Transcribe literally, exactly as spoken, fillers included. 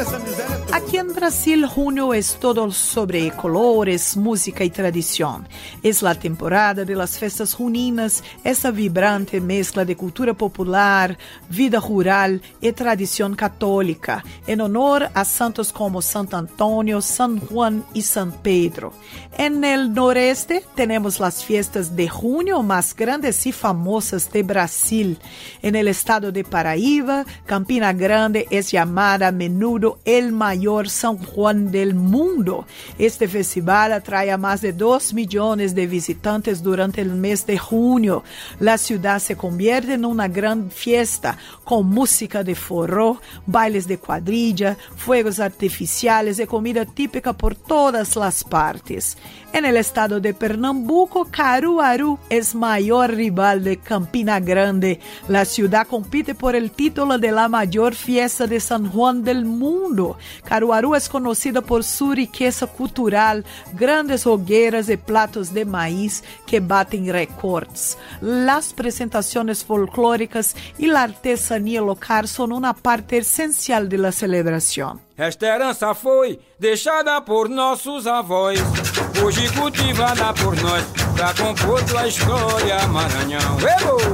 Aquí en Brasil, junio es todo sobre colores, música y tradición. Es la temporada de las fiestas juninas, esa vibrante mezcla de cultura popular, vida rural y tradición católica, en honor a santos como Santo Antonio, San Juan y San Pedro. En el noreste tenemos las fiestas de junio más grandes y famosas de Brasil. En el estado de Paraíba, Campina Grande es llamada a menudo el mayor San Juan del mundo. Este festival atrae a más de dos millones de visitantes durante el mes de junio. La ciudad se convierte en una gran fiesta con música de forró, bailes de cuadrilla, fuegos artificiales y comida típica por todas las partes. En el estado de Pernambuco, Caruaru es mayor rival de Campina Grande. La ciudad compite por el título de la mayor fiesta de San Juan del mundo. Caruaru es conocida por su riqueza cultural, grandes hogueras y platos de maíz que baten récords. Las presentaciones folclóricas y la artesanía local son una parte esencial de la celebración. Esta herança foi deixada por nossos avós, hoje cultivada por nós, pra compor tua história, Maranhão. Ebo!